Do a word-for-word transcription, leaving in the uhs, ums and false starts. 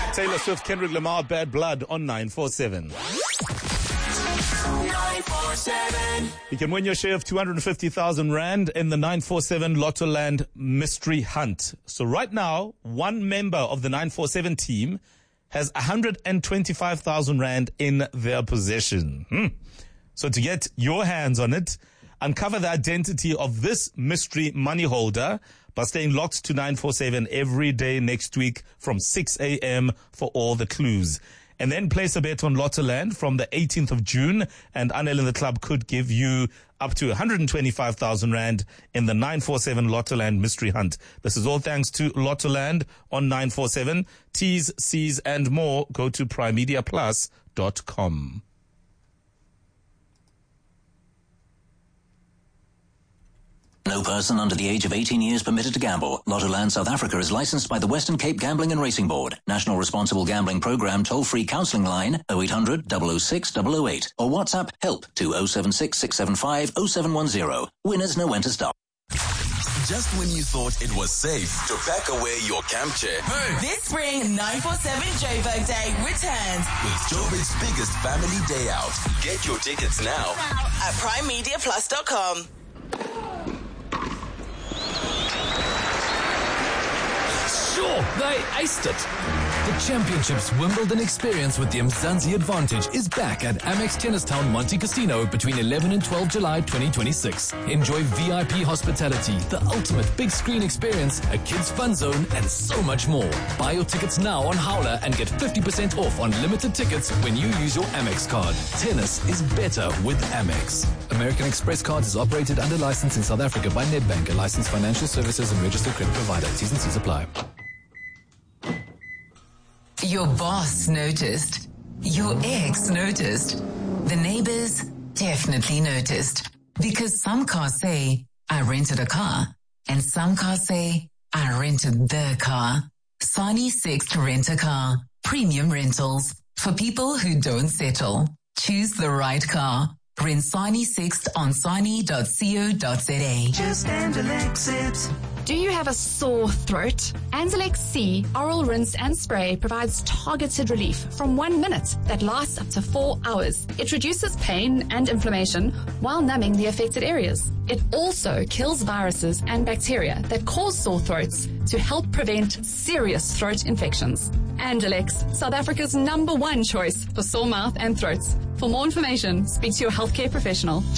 Taylor Swift, Kendrick Lamar, Bad Blood on nine four seven. nine four seven. You can win your share of two hundred fifty thousand rand in the nine four seven Lotto Land Mystery Hunt. So right now, one member of the nine four seven team has one hundred twenty-five thousand rand in their possession. Hmm. So to get your hands on it, uncover the identity of this mystery money holder by staying locked to nine four seven every day next week from six a.m. for all the clues. And then place a bet on Lottoland from the eighteenth of June, and Anel in the Club could give you up to one hundred twenty-five thousand rand in the nine four seven Lottoland Mystery Hunt. This is all thanks to Lottoland on nine four seven. T's, C's, and more. Go to prime media plus dot com. No person under the age of eighteen years permitted to gamble. Lottoland South Africa is licensed by the Western Cape Gambling and Racing Board. National Responsible Gambling Program toll-free counselling line oh eight hundred, double oh six, double oh eight or WhatsApp help to oh seven six, six seven five, oh seven one oh. Winners know when to stop. Just when you thought it was safe to pack away your camp chair. Hey! This spring, nine four seven Joburg Day returns With Joburg's biggest family day out. Get your tickets now at prime media plus dot com. Sure, they aced it. The Championships Wimbledon experience with the Mzansi Advantage is back at Amex Tennistown Monte Casino between eleven and twelve July twenty twenty-six. Enjoy V I P hospitality, the ultimate big screen experience, a kids fun zone, and so much more. Buy your tickets now on Howler and get fifty percent off on limited tickets when you use your Amex card. Tennis is better with Amex. American Express Cards is operated under license in South Africa by Nedbank, a licensed financial services and registered credit provider. T's and C's apply. Your boss noticed. Your ex noticed. The neighbors definitely noticed. Because some cars say, I rented a car. And some cars say, I rented the car. Sani Sixt Rent a Car. Premium rentals. For people who don't settle. Choose the right car. Rent Sani Sixt on sani dot co dot za. Just Angelex it. Do you have a sore throat? Angelex C Oral Rinse and Spray provides targeted relief from one minute that lasts up to four hours. It reduces pain and inflammation while numbing the affected areas. It also kills viruses and bacteria that cause sore throats to help prevent serious throat infections. Angelex, South Africa's number one choice for sore mouth and throats. For more information, speak to your healthcare professional.